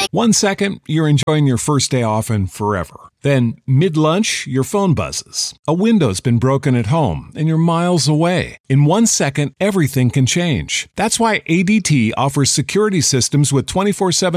1 second, you're enjoying your first day off and forever. Then, mid-lunch, your phone buzzes. A window's been broken at home, and you're miles away. In 1 second, everything can change. That's why ADT offers security systems with 24/7